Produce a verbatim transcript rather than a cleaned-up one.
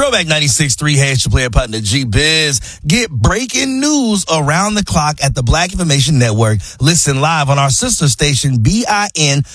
Throwback ninety-six point three, Hash your player partner G-Biz. Get breaking news around the clock at the Black Information Network. Listen live on our sister station, B I N